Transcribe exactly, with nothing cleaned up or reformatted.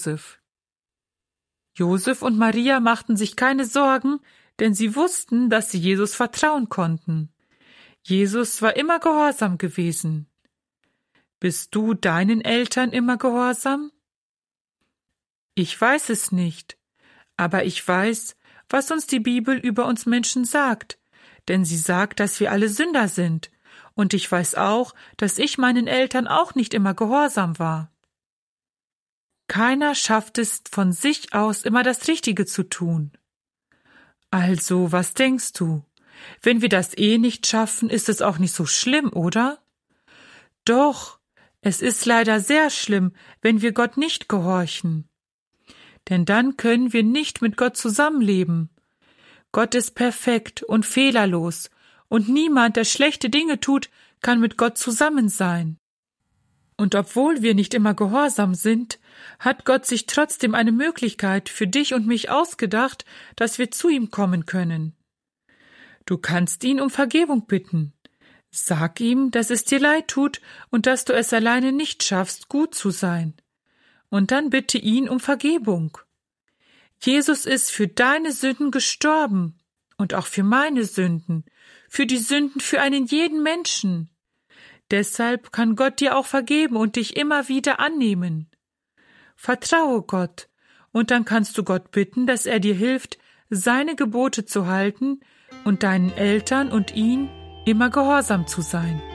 Josef. Josef und Maria machten sich keine Sorgen, denn sie wussten, dass sie Jesus vertrauen konnten. Jesus war immer gehorsam gewesen. Bist du deinen Eltern immer gehorsam? Ich weiß es nicht, aber ich weiß, was uns die Bibel über uns Menschen sagt, denn sie sagt, dass wir alle Sünder sind, und ich weiß auch, dass ich meinen Eltern auch nicht immer gehorsam war. Keiner schafft es von sich aus immer das Richtige zu tun. Also, was denkst du? Wenn wir das eh nicht schaffen, ist es auch nicht so schlimm, oder? Doch, es ist leider sehr schlimm, wenn wir Gott nicht gehorchen. Denn dann können wir nicht mit Gott zusammenleben. Gott ist perfekt und fehlerlos, und niemand, der schlechte Dinge tut, kann mit Gott zusammen sein. Und obwohl wir nicht immer gehorsam sind, hat Gott sich trotzdem eine Möglichkeit für dich und mich ausgedacht, dass wir zu ihm kommen können. Du kannst ihn um Vergebung bitten. Sag ihm, dass es dir leid tut und dass du es alleine nicht schaffst, gut zu sein. Und dann bitte ihn um Vergebung. Jesus ist für deine Sünden gestorben und auch für meine Sünden, für die Sünden für einen jeden Menschen. Deshalb kann Gott dir auch vergeben und dich immer wieder annehmen. Vertraue Gott, und dann kannst du Gott bitten, dass er dir hilft, seine Gebote zu halten und deinen Eltern und ihm immer gehorsam zu sein.